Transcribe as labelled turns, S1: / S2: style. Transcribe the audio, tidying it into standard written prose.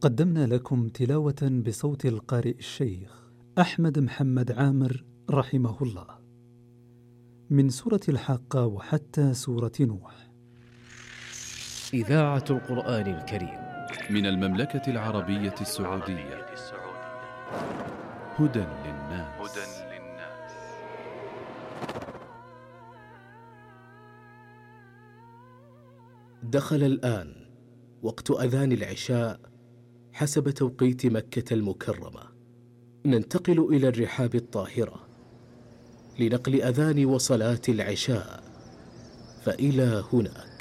S1: قدمنا لكم تلاوة بصوت القارئ الشيخ أحمد محمد عامر رحمه الله من سورة الحاقة وحتى سورة نوح.
S2: إذاعة القرآن الكريم
S3: من المملكة العربية السعودية. هدى للناس.
S2: دخل الآن وقت أذان العشاء حسب توقيت مكة المكرمة. ننتقل إلى الرحاب الطاهرة لنقل أذان وصلاة العشاء، فإلى هناك.